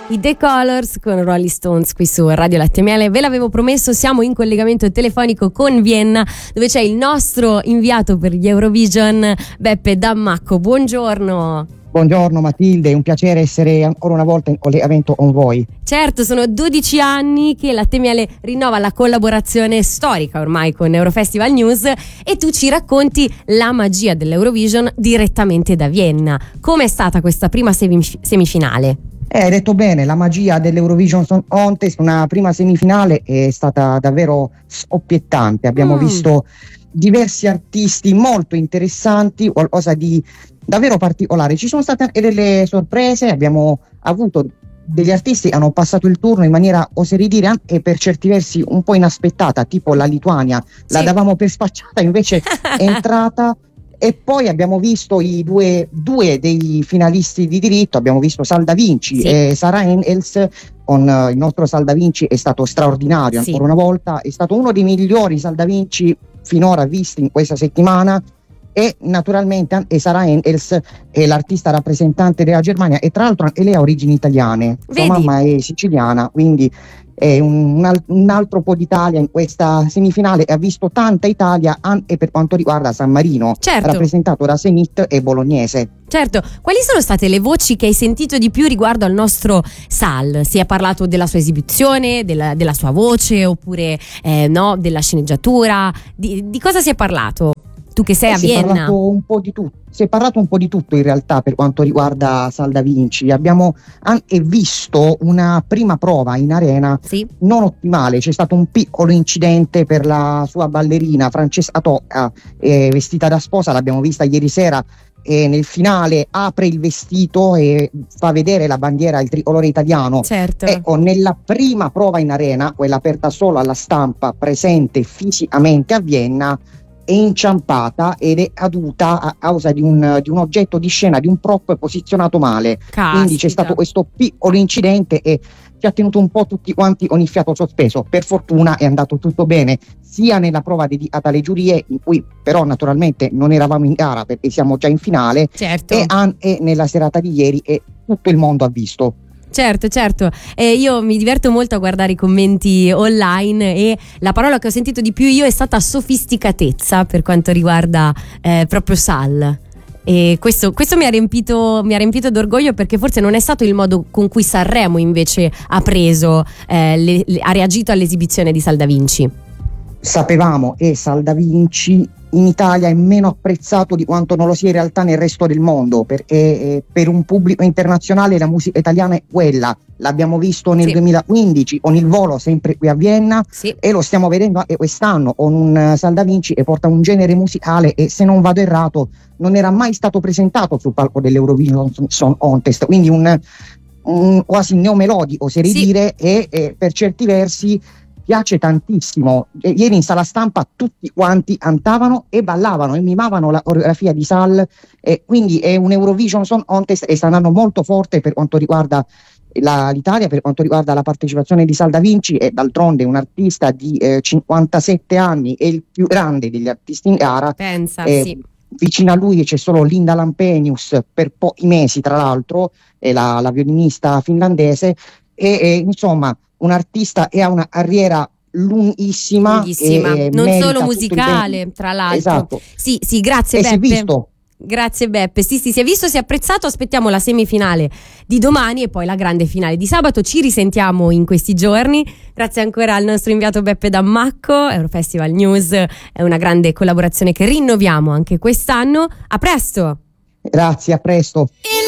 I The Colors con Rolling Stones qui su Radio Latte e Miele. Ve l'avevo promesso, siamo in collegamento telefonico con Vienna, dove c'è il nostro inviato per gli Eurovision, Beppe Dammacco. Buongiorno. Buongiorno Matilde, è un piacere essere ancora una volta in collegamento con voi. Certo, sono 12 anni che Latte e Miele rinnova la collaborazione storica ormai con Eurofestival News e tu ci racconti la magia dell'Eurovision direttamente da Vienna. Com'è stata questa prima semifinale? Hai detto bene, la magia dell'Eurovision Song Contest, una prima semifinale è stata davvero scoppiettante. Abbiamo visto diversi artisti molto interessanti, qualcosa di davvero particolare. Ci sono state anche delle sorprese, abbiamo avuto degli artisti che hanno passato il turno in maniera, oserei dire, anche per certi versi un po' inaspettata, tipo la Lituania, sì. La davamo per spacciata, invece è entrata. E poi abbiamo visto i due dei finalisti di diritto, abbiamo visto Sal Da Vinci, sì, e Sarah Engels. Con il nostro Sal Da Vinci è stato straordinario, sì, ancora una volta, è stato uno dei migliori Sal Da Vinci finora visti in questa settimana. E naturalmente anche Sarah Engels è l'artista rappresentante della Germania e tra l'altro anche lei ha origini italiane. Sua mamma è siciliana, quindi è un altro po' d'Italia in questa semifinale, e ha visto tanta Italia anche per quanto riguarda San Marino, certo, rappresentato da Zenit e Bolognese. Certo, quali sono state le voci che hai sentito di più riguardo al nostro Sal? Si è parlato della sua esibizione, della sua voce, oppure no, della sceneggiatura? Di cosa si è parlato? Tu che sei a Vienna. Si è parlato un po' di tutto in realtà per quanto riguarda Sal Da Vinci. Abbiamo anche visto una prima prova in arena, sì, non ottimale. C'è stato un piccolo incidente per la sua ballerina Francesca Tocca, vestita da sposa, l'abbiamo vista ieri sera, e nel finale apre il vestito e fa vedere la bandiera, il tricolore italiano. Certo. Ecco, nella prima prova in arena, quella aperta solo alla stampa presente fisicamente a Vienna, è inciampata ed è caduta a causa di un oggetto di scena, di un prop posizionato male. Caspita. Quindi c'è stato questo piccolo incidente e ci ha tenuto un po' tutti quanti con il fiato sospeso. Per fortuna è andato tutto bene, sia nella prova dedicata alle giurie, in cui però naturalmente non eravamo in gara perché siamo già in finale, certo, e anche nella serata di ieri, e tutto il mondo ha visto. Certo, io mi diverto molto a guardare i commenti online e la parola che ho sentito di più io è stata sofisticatezza per quanto riguarda proprio Sal. E questo mi ha riempito d'orgoglio, perché forse non è stato il modo con cui Sanremo invece ha preso, ha reagito all'esibizione di Sal Da Vinci. Sapevamo, e Sal Da Vinci in Italia è meno apprezzato di quanto non lo sia in realtà nel resto del mondo, perché per un pubblico internazionale la musica italiana è quella. L'abbiamo visto nel 2015 con il volo sempre qui a Vienna, sì, e lo stiamo vedendo anche quest'anno con un Sal Da Vinci che porta un genere musicale e, se non vado errato, non era mai stato presentato sul palco dell'Eurovision Song Contest, quindi un quasi neomelodico, oserei dire, e per certi versi piace tantissimo. Ieri in sala stampa tutti quanti cantavano e ballavano e mimavano la coreografia di Sal, e quindi è un Eurovision Song Contest e sta andando molto forte per quanto riguarda l'Italia, per quanto riguarda la partecipazione di Sal Da Vinci. E d'altronde un artista di 57 anni, è il più grande degli artisti in gara. Pensa, sì. Vicino a lui c'è solo Linda Lampenius, per pochi mesi tra l'altro, è la violinista finlandese, e insomma un artista che ha una carriera lunghissima, non solo musicale, tra l'altro. Esatto. Sì, grazie Beppe. Si è visto. Grazie Beppe, sì, si è visto, si è apprezzato. Aspettiamo la semifinale di domani e poi la grande finale di sabato. Ci risentiamo in questi giorni. Grazie ancora al nostro inviato Beppe Dammacco. Eurofestival News è una grande collaborazione che rinnoviamo anche quest'anno. A presto. Grazie, a presto.